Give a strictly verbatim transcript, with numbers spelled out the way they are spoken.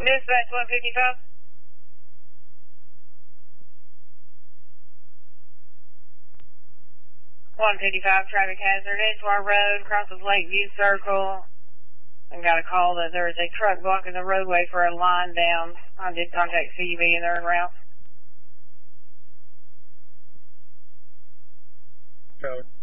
Dispatch one fifty-five. one fifty-five traffic hazard, Edgewater Road, crosses Lakeview Circle. I got a call that there is a truck blocking the roadway for a line down. I did contact C U V and they're en route. Code.